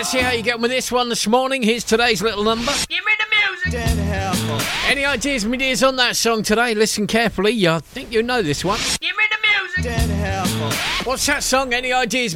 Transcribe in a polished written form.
Let's see how you get on with this one this morning. Here's today's little number. Give me the music. Any ideas, ideas on that song today? Listen carefully. I think you know this one. Give me the music. What's that song? Any ideas,